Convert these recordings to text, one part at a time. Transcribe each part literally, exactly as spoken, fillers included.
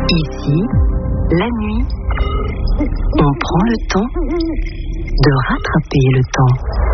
Ici, la nuit, on prend le temps de rattraper le temps.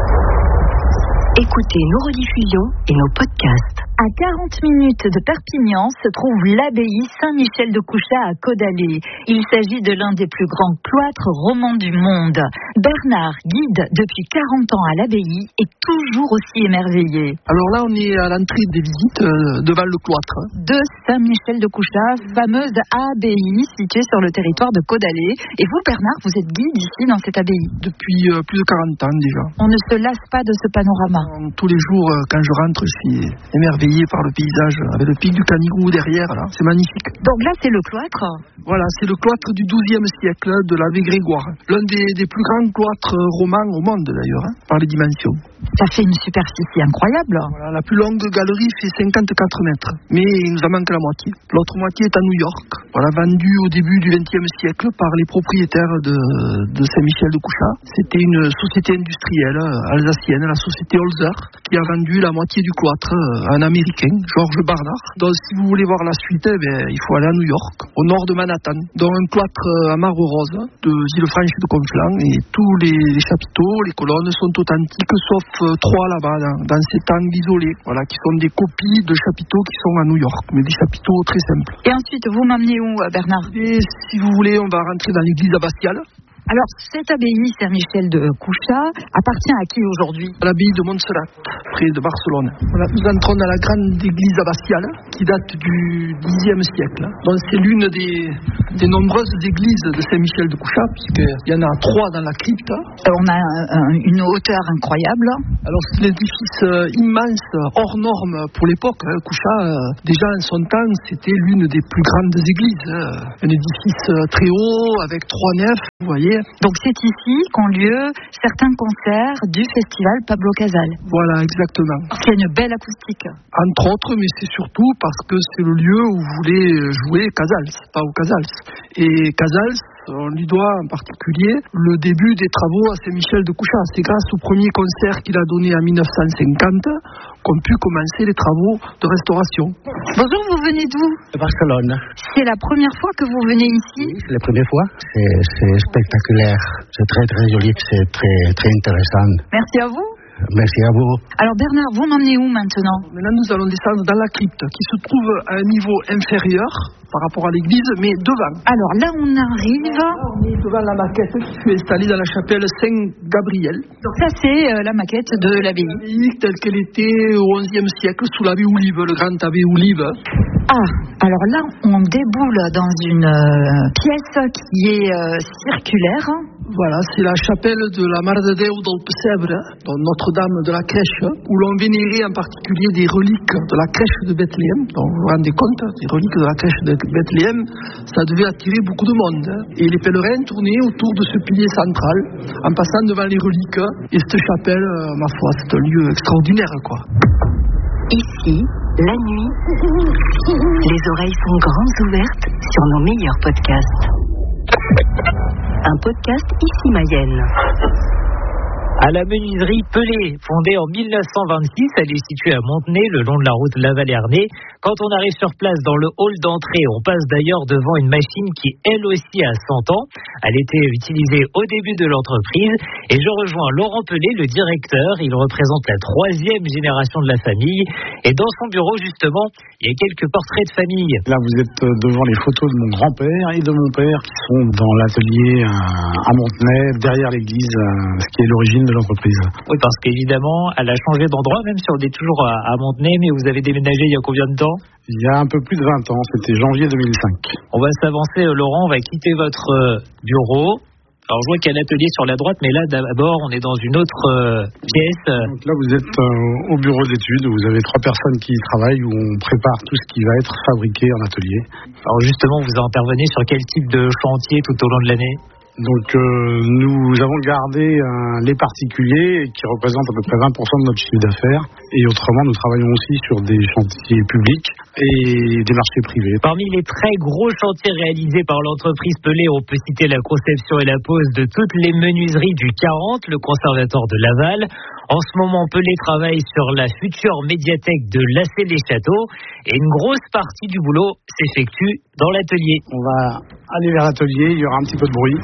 Écoutez nos rediffusions et nos podcasts. À quarante minutes de Perpignan se trouve l'abbaye Saint-Michel de Couchat à Caudalé. Il s'agit de l'un des plus grands cloîtres romans du monde. Bernard, guide depuis quarante ans à l'abbaye, est toujours aussi émerveillé. Alors là, on est à l'entrée des visites euh, devant le cloître. De Saint-Michel de Couchat, fameuse abbaye située sur le territoire de Caudalé. Et vous, Bernard, vous êtes guide ici dans cette abbaye? Depuis euh, plus de quarante ans déjà. On ne se lasse pas de ce panorama. Tous les jours, euh, quand je rentre, je suis émerveillé par le paysage, avec le pic du Canigou derrière, là, c'est magnifique. Donc là, c'est le cloître? Voilà, c'est le cloître du douzième siècle de l'abbé Grégoire. L'un des, des plus grands cloîtres romans au monde, d'ailleurs, hein, par les dimensions. Ça fait une superficie incroyable. Voilà, la plus longue galerie fait cinquante-quatre mètres, mais il nous en manque la moitié. L'autre moitié est à New York, voilà, vendue au début du vingtième siècle par les propriétaires de, de Saint-Michel de Couchat. C'était une société industrielle alsacienne, la société Holzer, qui a vendu la moitié du cloître à un Américain, Georges Barnard. Donc si vous voulez voir la suite, eh bien, il faut aller à New York, au nord de Manhattan, dans un cloître à marbre rose de Villefranche de Conflans, et tous les, les chapiteaux, les colonnes sont authentiques, sauf trois là-bas, dans, dans cet angle isolé, voilà, qui sont des copies de chapiteaux qui sont à New York, mais des chapiteaux très simples. Et ensuite, vous m'emmenez où, Bernard? Et si vous voulez, on va rentrer dans l'église abbatiale. Alors, cette abbaye Saint-Michel de Couchat appartient à qui aujourd'hui? À l'abbaye de Montserrat, près de Barcelone. Voilà, nous entrons dans la grande église abbatiale, qui date du dixième siècle. Donc, c'est l'une des, des nombreuses églises de Saint-Michel de Couchat, puisqu'il y en a trois dans la crypte. On a un, une hauteur incroyable. Alors, c'est un édifice immense, hors norme pour l'époque. Hein. Couchat, euh, déjà en son temps, c'était l'une des plus grandes églises. Hein. Un édifice très haut, avec trois nefs, vous voyez. Donc c'est ici qu'ont lieu certains concerts du festival Pablo Casals. Voilà, exactement. Parce qu'il y a une belle acoustique. Entre autres, mais c'est surtout parce que c'est le lieu où voulait jouer Casals, pas au Casals. Et Casals, on lui doit en particulier le début des travaux à Saint-Michel de Couchat. C'est grâce au premier concert qu'il a donné en mille neuf cent cinquante qu'ont pu commencer les travaux de restauration. Bonjour, vous venez d'où? De Barcelone. C'est la première fois que vous venez ici? Oui, c'est la première fois. C'est, c'est spectaculaire. C'est très très joli, c'est très, très intéressant. Merci à vous. Merci à vous. Alors Bernard, vous m'emmenez où maintenant? Maintenant, nous allons descendre dans la crypte, qui se trouve à un niveau inférieur par rapport à l'église, mais devant. Alors là, on arrive... On est devant la maquette qui fut installée dans la chapelle Saint-Gabriel. Donc ça, c'est euh, la maquette de l'abbaye. L'abbaye telle qu'elle était au onzième siècle, sous l'abbé Olive, le grand abbé Olive. Ah, alors là, on déboule dans une euh, pièce qui est euh, circulaire. Voilà, c'est la chapelle de la Mare de Déu del Pessebre, donc Notre-Dame de la Crèche, où l'on vénérait en particulier des reliques de la crèche de Bethléem. Donc vous vous rendez compte, les reliques de la crèche de Bethléem, ça devait attirer beaucoup de monde. Et les pèlerins tournaient autour de ce pilier central, en passant devant les reliques. Et cette chapelle, euh, ma foi, c'est un lieu extraordinaire, quoi. Ici, la nuit, les oreilles sont grandes ouvertes sur nos meilleurs podcasts. Un podcast Ici Mayenne. À la menuiserie Pelé, fondée en mille neuf cent vingt-six, elle est située à Montenay, le long de la route Laval-Ernée. Quand on arrive sur place dans le hall d'entrée, on passe d'ailleurs devant une machine qui, elle aussi, a cent ans. Elle était utilisée au début de l'entreprise. Et je rejoins Laurent Pelé, le directeur. Il représente la troisième génération de la famille. Et dans son bureau, justement, il y a quelques portraits de famille. Là, vous êtes devant les photos de mon grand-père et de mon père qui sont dans l'atelier à Montenay, derrière l'église, ce qui est l'origine de l'entreprise. Oui, parce qu'évidemment, elle a changé d'endroit, même si on est toujours à, à Montenay, mais vous avez déménagé il y a combien de temps? Il y a un peu plus de vingt ans, c'était janvier deux mille cinq. On va s'avancer, Laurent, on va quitter votre bureau. Alors je vois qu'il y a un atelier sur la droite, mais là d'abord on est dans une autre euh, pièce. Donc là vous êtes euh, au bureau d'études, vous avez trois personnes qui y travaillent où on prépare tout ce qui va être fabriqué en atelier. Alors justement, vous intervenez sur quel type de chantier tout au long de l'année? Donc euh, nous avons gardé euh, les particuliers qui représentent à peu près vingt pour cent de notre chiffre d'affaires. Et autrement, nous travaillons aussi sur des chantiers publics et des marchés privés. Parmi les très gros chantiers réalisés par l'entreprise Pelé, on peut citer la conception et la pose de toutes les menuiseries du quarante, le conservatoire de Laval. En ce moment, Pelé travaille sur la future médiathèque de Lassay-les-Châteaux et une grosse partie du boulot s'effectue dans l'atelier. On va aller vers l'atelier, il y aura un petit peu de bruit.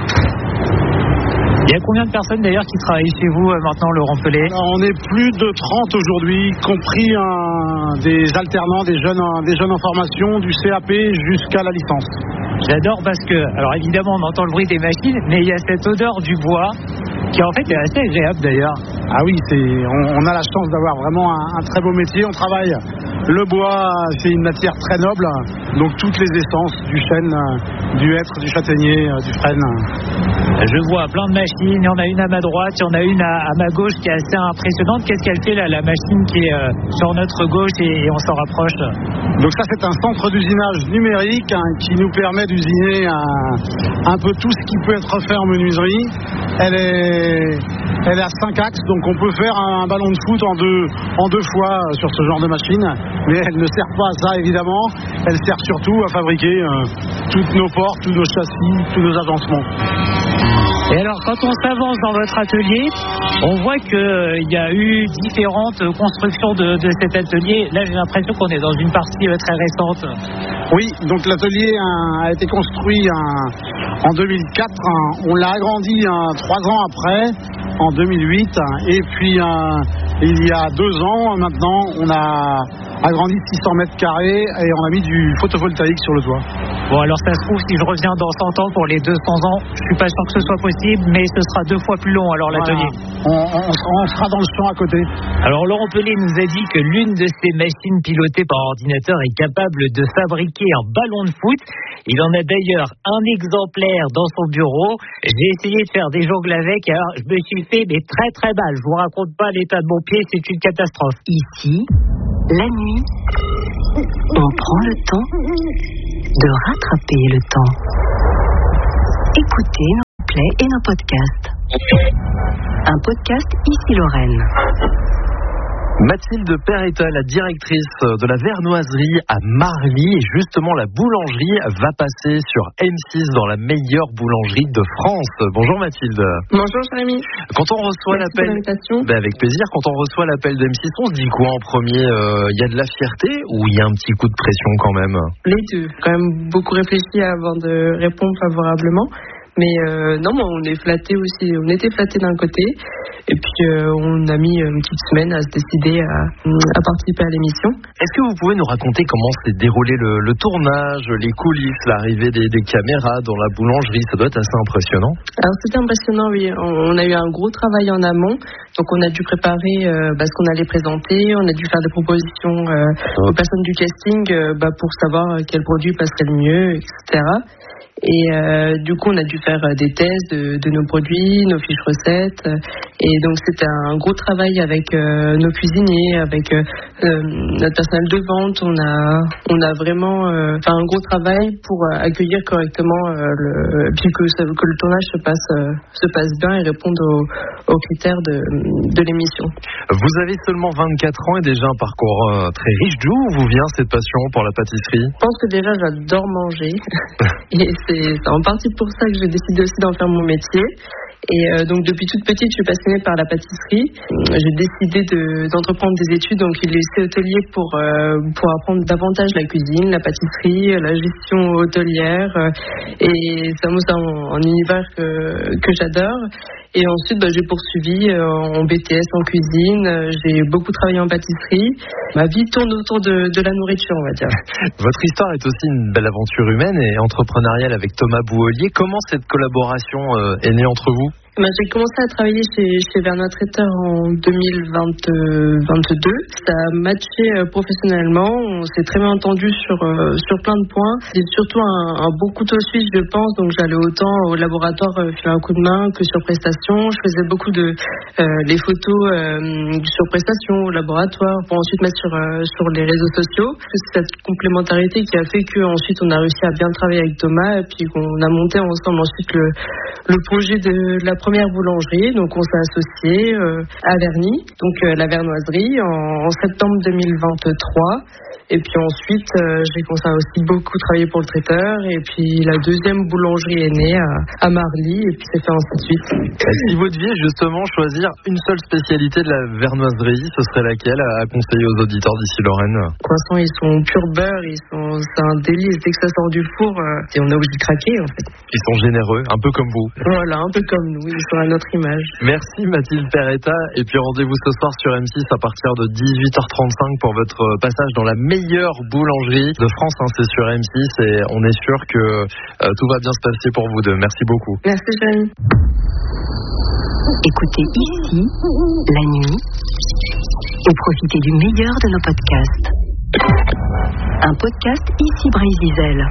Il y a combien de personnes d'ailleurs qui travaillent chez vous euh, maintenant, Laurent Pelé? Alors, on est plus de trente aujourd'hui, compris euh, des alternants, des jeunes, euh, des jeunes en formation, du C A P jusqu'à la licence. J'adore parce que, alors évidemment on entend le bruit des machines, mais il y a cette odeur du bois qui en fait est assez agréable d'ailleurs. Ah oui, c'est, on, on a la chance d'avoir vraiment un, un très beau métier. On travaille le bois, c'est une matière très noble, donc toutes les essences du chêne, du hêtre, du châtaignier, du frêne. Je vois plein de machines, il y en a une à ma droite, il y en a une à, à ma gauche qui est assez impressionnante. Qu'est-ce qu'elle fait là, la machine qui est euh, sur notre gauche et, et on s'en rapproche? Donc ça c'est un centre d'usinage numérique hein, qui nous permet d'usiner un, un peu tout ce qui peut être fait en menuiserie. Elle est, elle est à cinq axes, donc on peut faire un, un ballon de foot en deux, en deux fois sur ce genre de machine. Mais elle ne sert pas à ça évidemment, elle sert surtout à fabriquer euh, toutes nos portes, tous nos châssis, tous nos agencements. Et alors, quand on s'avance dans votre atelier, on voit qu'il euh, y a eu différentes constructions de, de cet atelier. Là, j'ai l'impression qu'on est dans une partie euh, très récente. Oui, donc l'atelier hein, a été construit hein, en deux mille quatre. Hein, on l'a agrandi hein, trois ans après, en deux mille huit. Hein, et puis, hein, il y a deux ans, maintenant, on a agrandi six cents mètres carrés et on a mis du photovoltaïque sur le toit. Bon, alors ça se trouve, si je reviens dans cent ans pour les deux cents ans, je suis pas sûr que ce soit possible, mais ce sera deux fois plus long alors l'atelier. Voilà. On, on, on sera dans le champ à côté. Alors Laurent Pelé nous a dit que l'une de ces machines pilotées par ordinateur est capable de fabriquer un ballon de foot. Il en a d'ailleurs un exemplaire dans son bureau. J'ai essayé de faire des jongles avec, alors je me suis fait mais très très mal. Je vous raconte pas l'état de mon pied, c'est une catastrophe. Ici, la nuit, on prend le temps de rattraper le temps. Écoutez nos plays et nos podcasts. Un podcast Ici Lorraine. Mathilde Perretta, la directrice de la Vernoiserie à Marly, et justement la boulangerie va passer sur M six dans la meilleure boulangerie de France. Bonjour Mathilde. Bonjour Jérémy. Quand on reçoit Merci l'appel, ben avec plaisir. Quand on reçoit l'appel d'M six, on se dit quoi en premier? Il euh, y a de la fierté ou il y a un petit coup de pression quand même? Les deux. Quand même beaucoup réfléchi avant de répondre favorablement. Mais euh, non, on est flatté aussi. On était flatté d'un côté, et puis euh, on a mis une petite semaine à se décider à, à participer à l'émission. Est-ce que vous pouvez nous raconter comment s'est déroulé le, le tournage, les coulisses, l'arrivée des, des caméras dans la boulangerie? Ça doit être assez impressionnant. Alors c'était impressionnant, oui. On, on a eu un gros travail en amont, donc on a dû préparer euh, bah, ce qu'on allait présenter, on a dû faire des propositions euh, aux personnes du casting euh, bah, pour savoir quel produit passerait le mieux, et cetera. Et euh, du coup, on a dû faire des tests de, de nos produits, nos fiches recettes. Et donc, c'était un gros travail avec euh, nos cuisiniers, avec euh, notre personnel de vente. On a, on a vraiment euh, fait un gros travail pour accueillir correctement euh, le, puis que, que le tournage se passe, euh, se passe bien et réponde aux, aux critères de, de l'émission. Vous avez seulement vingt-quatre ans et déjà un parcours euh, très riche. D'où vous vient cette passion pour la pâtisserie? Je pense que déjà, j'adore manger. Et c'est en partie pour ça que j'ai décidé aussi d'en faire mon métier. Et euh, donc depuis toute petite, je suis passionnée par la pâtisserie. J'ai décidé de, d'entreprendre des études, donc le lycée hôtelier pour euh, pour apprendre davantage la cuisine, la pâtisserie, la gestion hôtelière. Et ça, moi, c'est un, un univers que que j'adore. Et ensuite, bah, j'ai poursuivi en B T S en cuisine. J'ai beaucoup travaillé en pâtisserie. Ma vie tourne autour de, de la nourriture, on va dire. Votre histoire est aussi une belle aventure humaine et entrepreneuriale avec Thomas Bouholier. Comment cette collaboration euh, est née entre vous? Ben, j'ai commencé à travailler chez, chez Vernois Traiteur en deux mille vingt-deux. Ça a matché euh, professionnellement. On s'est très bien entendu sur, euh, sur plein de points. C'est surtout un, un bon couteau suisse, je pense. Donc, j'allais autant au laboratoire euh, filer un coup de main que sur prestation. Je faisais beaucoup de euh, les photos euh, sur prestation au laboratoire pour ensuite mettre sur, euh, sur les réseaux sociaux. C'est cette complémentarité qui a fait qu'ensuite on a réussi à bien travailler avec Thomas et puis qu'on a monté ensemble ensuite le, le projet de la première boulangerie. Donc on s'est associé euh, à Verny, donc euh, la Vernoiserie, en, en septembre deux mille vingt-trois. Et puis ensuite, euh, j'ai commencé à aussi beaucoup travailler pour le traiteur. Et puis la deuxième boulangerie est née à, à Marly. Et puis c'est fait ainsi de suite. Si vous deviez justement choisir une seule spécialité de la Vernoiserie, ce serait laquelle à conseiller aux auditeurs d'ici Lorraine? Les croissants, ils sont pur beurre. Ils sont, c'est un délice. Dès que ça sort du four, euh, et on est obligé de craquer en fait. Ils sont généreux, un peu comme vous. Voilà, un peu comme nous. Ils sont à notre image. Merci Mathilde Peretta. Et puis rendez-vous ce soir sur M six à partir de dix-huit heures trente-cinq pour votre passage dans la meilleure boulangerie de France. Hein, c'est sur M six et on est sûr que euh, tout va bien se passer pour vous deux. Merci beaucoup. Merci Jérémy. Écoutez ici, la nuit, et profitez du meilleur de nos podcasts. Un podcast ici Brésil.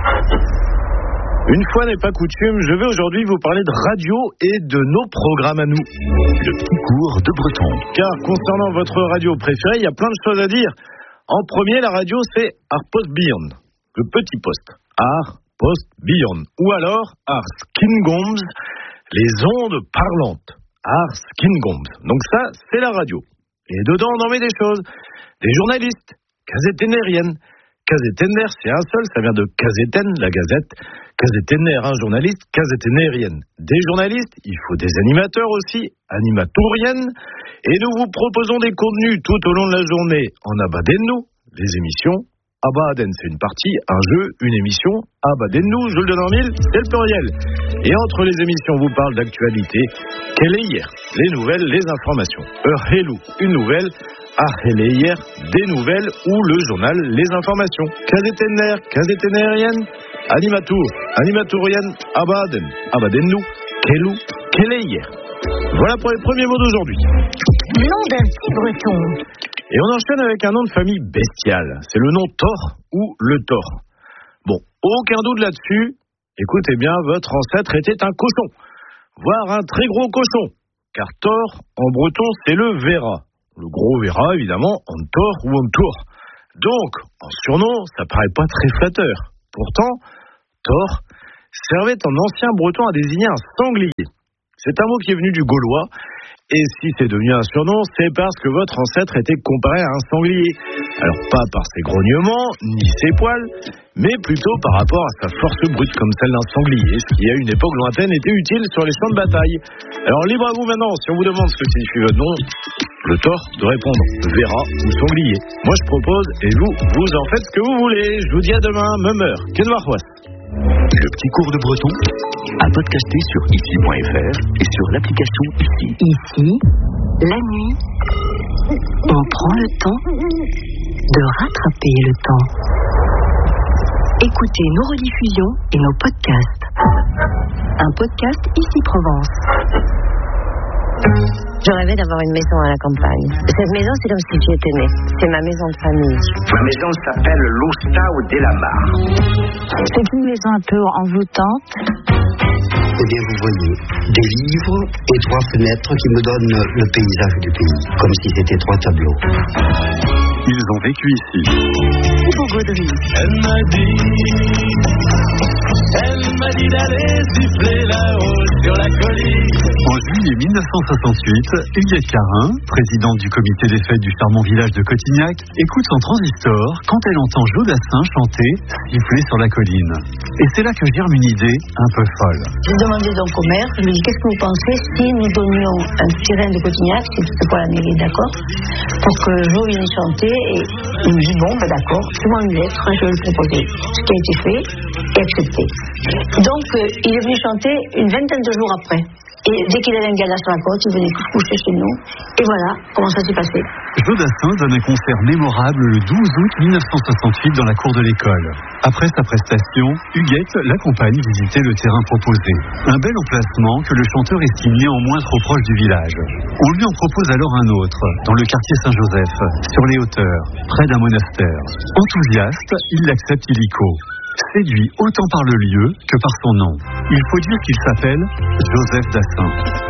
Une fois n'est pas coutume, je vais aujourd'hui vous parler de radio et de nos programmes à nous. Le petit cours de breton. Car concernant votre radio préférée, il y a plein de choses à dire. En premier, la radio, c'est Ar Post Beyond, le petit poste. Ar Post Beyond. Ou alors Ar Skingoms, les ondes parlantes. Ar Skingoms. Donc ça, c'est la radio. Et dedans, on en met des choses. Des journalistes, gazeteneriennes. Gazetener, c'est un seul, ça vient de Gazeten, la gazette. Gazetener, un journaliste, gazetenerienne. Des journalistes, il faut des animateurs aussi, animatoriennes. Et nous vous proposons des contenus tout au long de la journée en Abaden-nous, les émissions. Abaden, c'est une partie, un jeu, une émission. Abaden-nous, je le donne en mille, c'est le pluriel. Et entre les émissions, on vous parle d'actualité. Quelle est hier? Les nouvelles, les informations. Heurelou, une nouvelle. Ahele hier, des nouvelles ou le journal, les informations. Gazetener, gazetenerienne, animatour, animatorienne, abaden, abaden-nous, kelou, quelle est hier. Voilà pour les premiers mots d'aujourd'hui. Nom d'un petit breton. Et on enchaîne avec un nom de famille bestial. C'est le nom Thor ou le Thor. Bon, aucun doute là-dessus. Écoutez bien, votre ancêtre était un cochon, voire un très gros cochon. Car Thor, en breton, c'est le Vera. Le gros Vera, évidemment, en Thor ou en Tour. Donc, en surnom, ça paraît pas très flatteur. Pourtant, Thor servait en ancien breton à désigner un sanglier. C'est un mot qui est venu du gaulois. Et si c'est devenu un surnom, c'est parce que votre ancêtre était comparé à un sanglier. Alors pas par ses grognements, ni ses poils, mais plutôt par rapport à sa force brute comme celle d'un sanglier, ce qui à une époque lointaine était utile sur les champs de bataille. Alors libre à vous maintenant, si on vous demande ce que signifie votre nom, le tort de répondre Vera ou sanglier. Moi je propose, et vous, vous en faites ce que vous voulez. Je vous dis à demain, même heure. Ken Warwas. Le petit cours de breton à podcaster sur ici point f r et sur l'application Ici. Ici, la nuit, on prend le temps de rattraper le temps. Écoutez nos rediffusions et nos podcasts. Un podcast Ici Provence. Je rêvais d'avoir une maison à la campagne. Cette maison, c'est comme si j'y étais née. C'est ma maison de famille. Ma maison s'appelle l'Ostau de la Mar. C'est une maison un peu envoûtante. Eh bien, vous voyez, des livres et trois fenêtres qui me donnent le paysage du pays, comme si c'était trois tableaux. Ils ont vécu ici. Thibaut Gaudry. Elle m'a dit, elle m'a dit d'aller siffler là-haut sur la colline. En juillet mille neuf cent soixante-huit, Huguette Carin, présidente du comité des fêtes du charmant village de Cotignac, écoute son transistor quand elle entend Jodassin chanter siffler sur la colline. Et c'est là que germe une idée un peu folle. J'ai demandé donc au maire, je lui ai dit qu'est-ce que vous pensez si nous donnions un terrain de Cotignac, si c'était pas la mairie, d'accord, pour que Jo vienne chanter. Et il me dit bon, ben d'accord, fais-moi une lettre, je vais le proposer. Ce qui a été fait et accepté. Donc euh, il est venu chanter une vingtaine de jours après. Et dès qu'il avait un gala sur la côte, il venait coucher chez nous. Et voilà comment ça s'est passé. Jodassin donne un concert mémorable le douze août mille neuf cent soixante-huit dans la cour de l'école. Après sa prestation, Huguette l'accompagne visiter le terrain proposé. Un bel emplacement que le chanteur estime néanmoins trop proche du village. On lui en propose alors un autre, dans le quartier Saint-Joseph, sur les hauteurs, près d'un monastère. Enthousiaste, il l'accepte illico. Séduit autant par le lieu que par son nom. Il faut dire qu'il s'appelle Joseph Dassin.